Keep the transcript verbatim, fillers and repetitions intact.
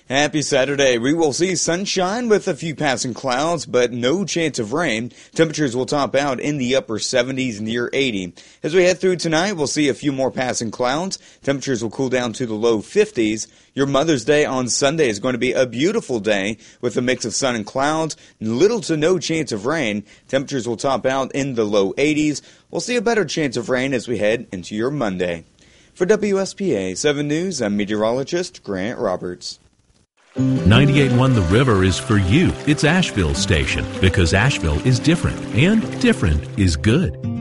Happy Saturday. We will see sunshine with a few passing clouds, but no chance of rain. Temperatures will top out in the upper seventies, near eighty. As we head through tonight, we'll see a few more passing clouds. Temperatures will cool down to the low fifties. Your Mother's Day on Sunday is going to be a beautiful day with a mix of sun and clouds. Little to no chance of rain. Temperatures will top out in the low eighties. We'll see a better chance of rain as we head into your Monday. For W S P A seven News, I'm meteorologist Grant Roberts. ninety-eight point one The River is for you. It's Asheville's station because Asheville is different, and different is good.